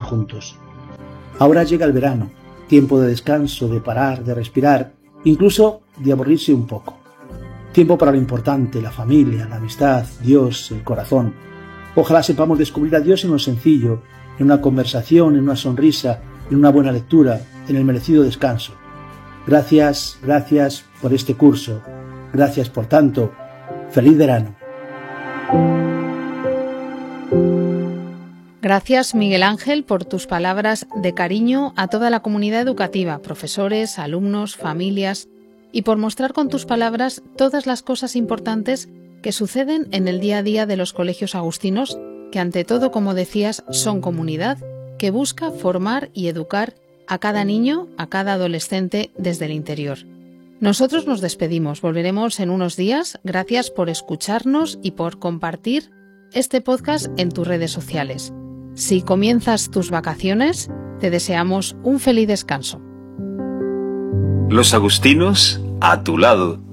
juntos. Ahora llega el verano, tiempo de descanso, de parar, de respirar, incluso de aburrirse un poco. Tiempo para lo importante, la familia, la amistad, Dios, el corazón. Ojalá sepamos descubrir a Dios en lo sencillo, en una conversación, en una sonrisa, en una buena lectura, en el merecido descanso. Gracias por este curso. Gracias por tanto. ¡Feliz verano! Gracias, Miguel Ángel, por tus palabras de cariño a toda la comunidad educativa, profesores, alumnos, familias, y por mostrar con tus palabras todas las cosas importantes que suceden en el día a día de los colegios agustinos, que ante todo, como decías, son comunidad que busca formar y educar a cada niño, a cada adolescente desde el interior. Nosotros nos despedimos, volveremos en unos días. Gracias por escucharnos y por compartir este podcast en tus redes sociales. Si comienzas tus vacaciones, te deseamos un feliz descanso. Los agustinos a tu lado.